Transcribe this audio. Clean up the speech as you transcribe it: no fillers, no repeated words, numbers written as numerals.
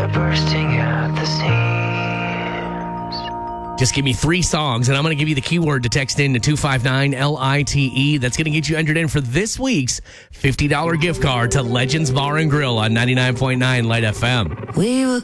bursting at the seams. Just give me 3 songs, and I'm going to give you the keyword to text in to 259-LITE. That's going to get you entered in for this week's $50 gift card to Legends Bar and Grill on 99.9 Light FM. We were